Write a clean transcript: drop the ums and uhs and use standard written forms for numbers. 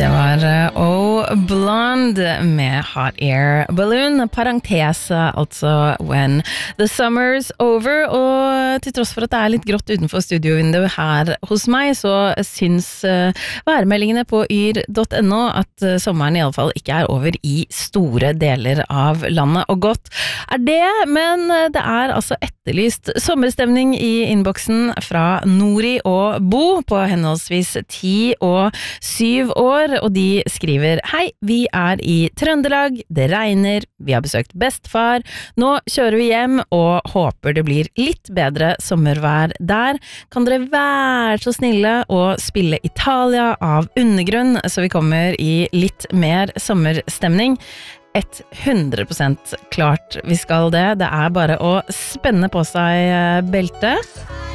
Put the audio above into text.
Det var Oh Blonde med Hot Air Balloon, parentes altså When the Summer's Over, og til tross for at det litt grått utenfor studiovinduet her hos meg, så syns værmeldingene på yr.no at sommeren i alle fall ikke over i store deler av landet, og godt det, men det altså etterlyst sommerstemning i innboksen fra Nori og Bo på henholdsvis 10 og 7 år, og de skriver: Hei, vi i Trøndelag, det regner, vi har besøkt bestefar, nå kjører vi hjem og håper det blir litt bedre sommervær der. Kan dere være så snille å spille Italia av Undergrunn, så vi kommer i litt mer sommerstemning? 100% klart vi skal det. Det bare å spenne på seg beltet.